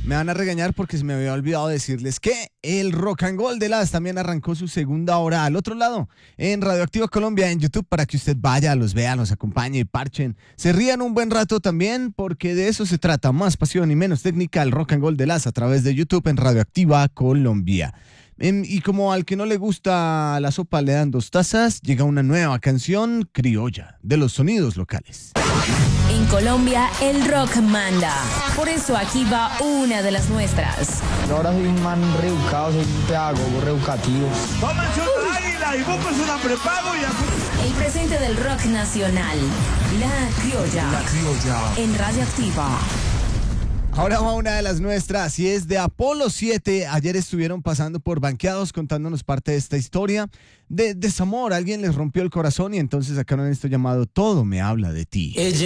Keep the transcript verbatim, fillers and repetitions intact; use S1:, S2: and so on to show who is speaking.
S1: Me van a regañar porque se me había olvidado decirles que el Rock and Gold de las también arrancó su segunda hora al otro lado, en Radioactiva Colombia, en YouTube, para que usted vaya, los vea, los acompañe y parchen. Se rían un buen rato también, porque de eso se trata, más pasión y menos técnica, el Rock and Gold de las a través de YouTube en Radioactiva Colombia. Em, Y como al que no le gusta la sopa le dan dos tazas, llega una nueva canción criolla de los sonidos locales.
S2: En Colombia el rock manda. Por eso aquí va una de las nuestras.
S3: Yo ahora soy un man reeducado, soy un pedagogo reeducativo.
S4: Tómense una águila y pónganse una prepago y así.
S2: El presente del rock nacional. La criolla.
S4: La criolla.
S2: En Radioactiva.
S1: Ahora va una de las nuestras y es de Apolo siete. Ayer estuvieron pasando por Banqueados contándonos parte de esta historia de desamor. Alguien les rompió el corazón y entonces sacaron esto llamado Todo me habla de ti.